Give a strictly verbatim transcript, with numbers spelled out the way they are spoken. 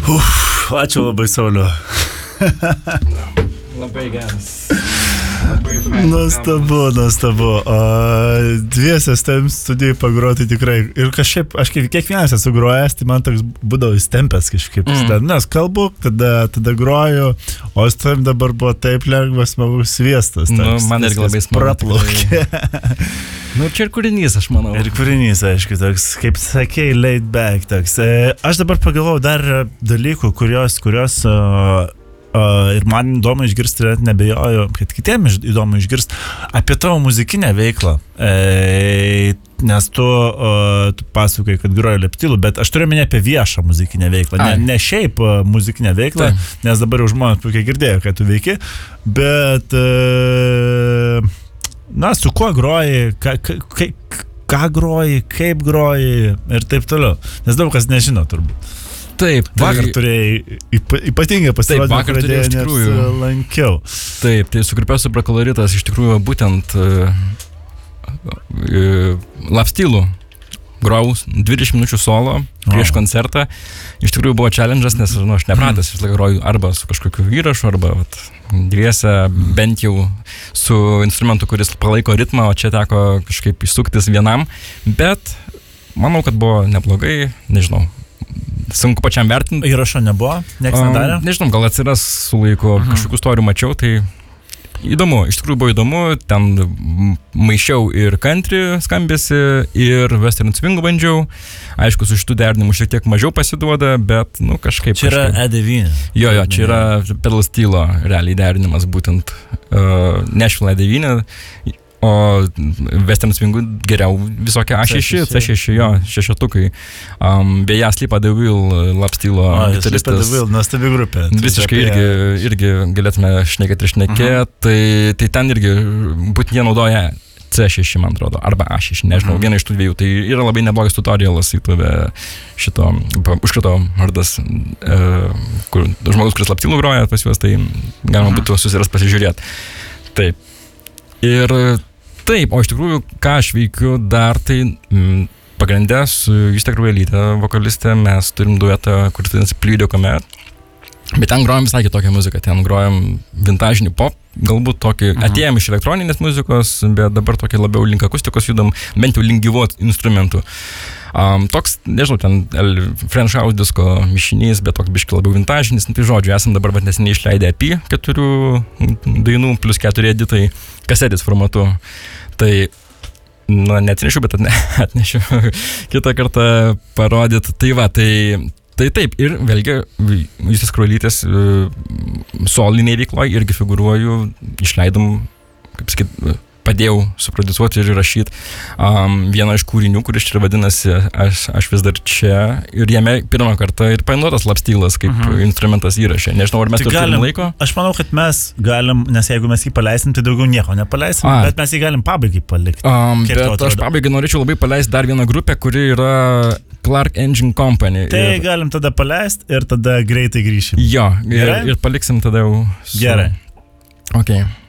Uf, ačiū labai, Sauliu. Labai geras. Nuostabu, nuostabu. Dviese su tavim studijai pagroti tikrai. Ir kažkaip, aš kiekvienas esu grojęs, tai man toks būdavo įstempęs kažkaip. Mm. Nes kalbu, tada, tada groju, o su tavim dabar buvo taip lengvas, smagus sviestas. Nu, man irgi labai smagu. Praplaukė. Nu, čia ir kūrinys, aš manau. Ir kūrinys, aišku, toks, kaip sakei, laid back. Toks. Aš dabar pagalvojau dar dalykų, kurios, kurios uh, uh, ir man įdomu išgirsti, net nebejoju, kad kitiems įdomu išgirsti apie tavo muzikinę veiklą. E, nes tu, uh, tu pasakai, kad groji leptilų, bet aš turiu minėti apie viešą muzikinę veiklą. Ne, ne šiaip uh, muzikinę veiklą, tai. Nes dabar jau žmonės puikiai girdėjo, kad tu veiki, bet... Uh, Na, su kuo groji, ką, ką, ką groji, kaip groji ir taip toliau. Nes daug kas nežino turbūt. Taip. Tai, vakar turėjai yp, ypatingai pasirodymą, kurį lankiau. Taip, tai su grupe Suprakoloritas iš tikrųjų būtent uh, uh, Lapstylų grojau dvidešimt minučių solo prieš oh. koncertą. Iš tikrųjų buvo challenge'as, nes nu, aš nepratęs, vis laik groju arba su kažkokiu įrašu, arba vat, dviese bent jau su instrumentu, kuris palaiko ritmą, o čia teko kažkaip įsuktis vienam. Bet manau, kad buvo neblogai, nežinau. Sunku pačiam vertinti. Įrašo nebuvo? Niekas nedarė? Um, nežinau, gal atsiras su laiku, mhm. kažkokių istorijų mačiau, tai įdomu, iš tikrųjų buvo įdomu, ten maišiau ir country skambėsi, ir western swing bandžiau. Aišku, su šitų derinimų šiek tiek mažiau pasiduoda, bet, nu, kažkaip... Čia yra E devyni. Jo, jo, čia yra pedal stylo realiai derinimas, būtent uh, Nashville E devyni, o western swingų geriau visokie A šeši, C šeši, jo, šešetukai. Um, beje, Sleep at the Wheel, Lapstylo gitaristas. Sleep at the Wheel, nuostabi grupė. Visiškai irgi, irgi galėtume šnekėti ir šnekėti, uh-huh. tai, tai ten irgi būtent jie naudoja C šeši, man atrodo, arba A šeši, nežinau, uh-huh. vieną iš tų dviejų. Tai yra labai neblogas tutorialas į tave šito, užkrito vardas, e, kur žmogus, kuris Lapstylų groja pas juos, tai galima uh-huh. būtų susiras pasižiūrėti. Taip. Ir taip, o iš tikrųjų, ką aš veikiu dar, tai m, pagrindę su Justė Kraujelytė, vokalistė, mes turim duetą, kuris vadinasi Plead Your Comet. Bet ten grojam visai kitokią muziką, ten grojam vintažinį pop, galbūt tokį, mhm. atėjom iš elektroninės muzikos, bet dabar tokį labiau link akustikos judam, bent jau link gyvų instrumentų. Um, toks, nežinau, ten French House disko mišinys, bet toks biški labiau vintažinis, tai žodžiu, esam dabar vat neseniai išleidę E P keturių dainų plus keturi editai kasetės formatu. Tai, nu, neatsinešiu, bet atne, atnešiu kitą kartą parodyt. Tai va, tai, tai taip, ir vėlgi, Justės Kraujelytės soliniai veikloj irgi figūruoju, išleidom, kaip sakyt, padėjau suprodusuoti ir įrašyti um, vieną iš kūrinių, kuris čia vadinasi aš, aš vis dar čia, ir jame pirmą kartą ir painduotas Lapstylas kaip uh-huh. instrumentas įrašė. Nežinau, ar mes tai turim laiko? Aš manau, kad mes galim, nes jeigu mes jį paleisim, tai daugiau nieko nepaleisim, A. bet mes jį galim pabaigai palikti. Um, bet aš pabaigai norėčiau labai paleisti dar vieną grupę, kuri yra Clark Engine Company. Tai ir... galim tada paleisti ir tada greitai grįšim. Jo, ir, ir paliksim tada jau. Su... Gerai. Okay.